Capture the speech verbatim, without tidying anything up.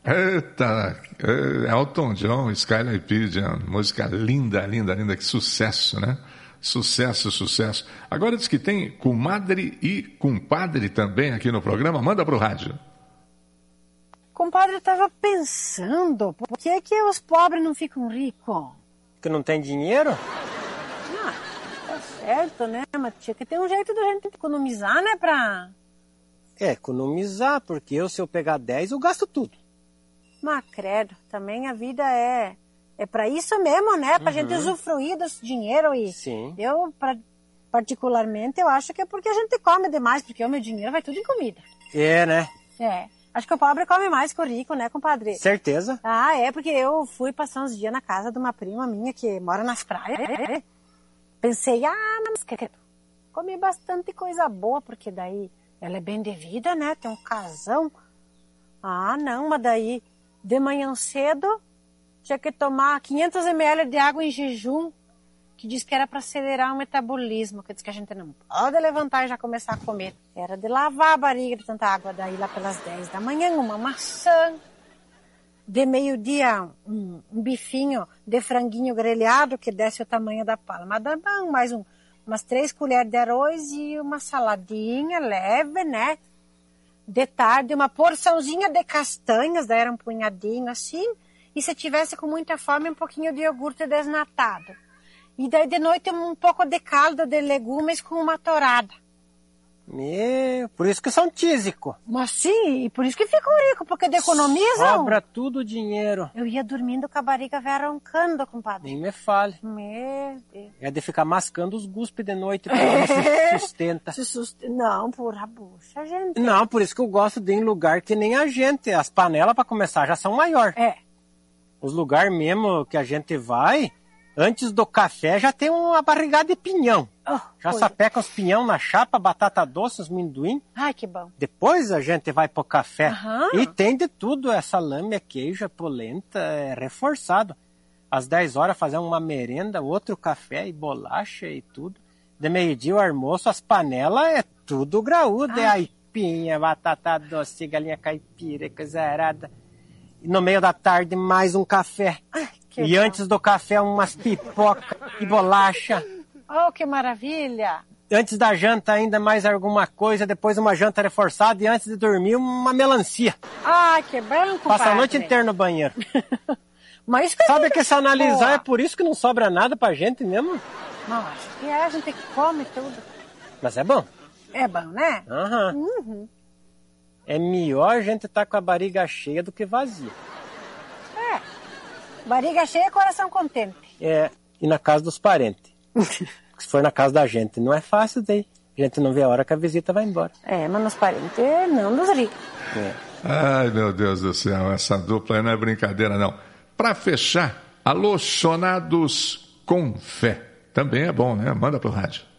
Eita, Elton John, Skylar Pigeon, música linda, linda, linda, que sucesso, né? Sucesso, sucesso. Agora diz que tem comadre e compadre também aqui no programa. Manda pro rádio. Compadre, eu tava pensando, por que que os pobres não ficam ricos? Que não tem dinheiro? Ah, tá certo, né? Mas tinha que ter um jeito da gente economizar, né, pra... É, economizar, porque eu, se eu pegar dez, eu gasto tudo. Mas, credo, também a vida é... É pra isso mesmo, né? Pra uhum. gente usufruir desse dinheiro. E sim. Eu, pra, particularmente, eu acho que é porque a gente come demais, porque o meu dinheiro vai tudo em comida. É, né? É. Acho que o pobre come mais que o rico, né, compadre? Certeza. Ah, é, porque eu fui passar uns dias na casa de uma prima minha que mora nas praias. Pensei, ah, mas que comi bastante coisa boa, porque daí ela é bem de vida, né? Tem um casão. Ah, não, mas daí de manhã cedo tinha que tomar quinhentos mililitros de água em jejum, que diz que era para acelerar o metabolismo, que diz que a gente não pode levantar e já começar a comer. Era de lavar a barriga de tanta água. Daí lá pelas dez da manhã, uma maçã. De meio-dia, um, um bifinho de franguinho grelhado, que desce o tamanho da palma da mão, mais um, umas três colheres de arroz e uma saladinha leve, né? De tarde, uma porçãozinha de castanhas, daí era um punhadinho assim. E se tivesse com muita fome, um pouquinho de iogurte desnatado. E daí de noite um pouco de caldo de legumes com uma torrada. Meu, por isso que são tísicos. Mas sim, e por isso que ficam ricos, porque economizam. Sobra tudo o dinheiro. Eu ia dormindo com a barriga velha roncando, compadre. Nem me fale. Meu Deus. É de ficar mascando os guspes de noite, porque ela se sustenta. Se sustenta. Não, porra, bucha, gente. Não, por isso que eu gosto de ir em lugar que nem a gente. As panelas, para começar, já são maiores. É. Os lugares mesmo que a gente vai, antes do café já tem uma barrigada de pinhão. Oh, já sapeca os pinhão na chapa, batata doce, os minduim. Ai, que bom. Depois a gente vai pro café. Uhum. E tem de tudo, é salame, é queijo, é polenta, é reforçado. Às dez horas fazer uma merenda, outro café e bolacha e tudo. De meio-dia o almoço, as panelas é tudo graúdo. Ai. É aipinha, batata doce, galinha caipira, coisa arada. E no meio da tarde, mais um café. Ai, e bom. Antes do café, umas pipoca e bolacha. Oh, que maravilha! Antes da janta, ainda mais alguma coisa. Depois, uma janta reforçada. E antes de dormir, uma melancia. Ai, que bom, compadre. Passa a noite inteira no banheiro. Mas que sabe que se analisar, boa. É por isso que não sobra nada pra gente mesmo? Não, acho que é. A gente come tudo. Mas é bom. É bom, né? Aham. Uhum. Uhum. É melhor a gente estar tá com a barriga cheia do que vazia. É. Barriga cheia, coração contente. É, e na casa dos parentes. Se for na casa da gente, não é fácil daí. A gente não vê a hora que a visita vai embora. É, mas nos parentes não nos ricos. É. Ai, meu Deus do céu, essa dupla não é brincadeira, não. Para fechar, alô, chonados com fé. Também é bom, né? Manda pro rádio.